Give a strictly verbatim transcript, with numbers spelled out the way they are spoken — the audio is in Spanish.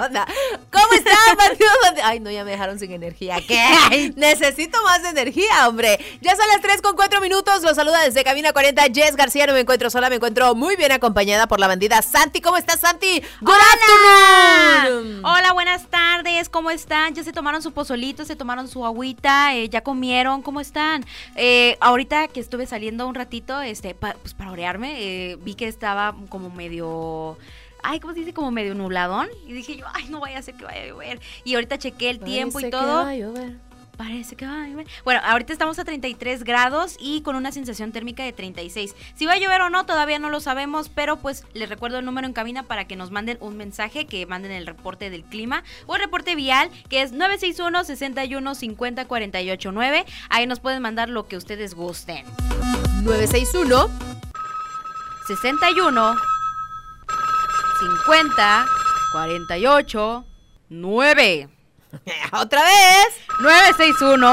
onda? ¿Cómo están, bandidos? Ay, no, ya me dejaron sin energía. ¿Qué? Necesito más energía, hombre. Ya son las tres con cuatro minutos. Los saluda desde Cabina cuarenta Jess García. No me encuentro sola, me encuentro muy bien acompañada por la bandida Santi. ¿Cómo estás, Santi? Good Hola. afternoon. Hola, buenas tardes. ¿Cómo están? Ya se tomaron su pozolito, se tomaron su agüita, eh, ya comieron. ¿Cómo están? Eh, ahorita que estuve saliendo un ratito, este, pa, pues para orearme, eh, vi que estaba como medio... Ay, ¿cómo se dice? Como medio nubladón. Y dije yo, ay, no vaya a ser que vaya a llover. Y ahorita chequé el tiempo Parece y todo. Que va a llover. Parece que va a llover. Bueno, ahorita estamos a treinta y tres grados y con una sensación térmica de treinta y seis. Si va a llover o no, todavía no lo sabemos, pero pues les recuerdo el número en cabina para que nos manden un mensaje, que manden el reporte del clima o el reporte vial, que es nueve seis uno, seis uno, cinco cero, cuatro ocho nueve. Ahí nos pueden mandar lo que ustedes gusten. nueve seis uno, seis uno, cincuenta, cuarenta y ocho, nueve. Otra vez. nueve seis uno